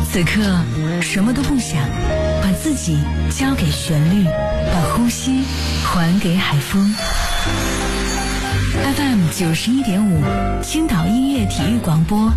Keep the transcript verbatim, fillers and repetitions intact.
此刻什么都不想，把自己交给旋律，把呼吸还给海风。F M 九十一点五，青岛音乐体育广播，